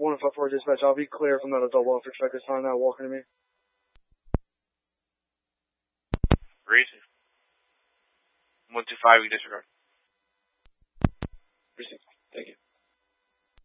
154 dispatch. I'll be clear from that adult welfare check this time now. Walking to me. Reason. 125, we disregard. Receive.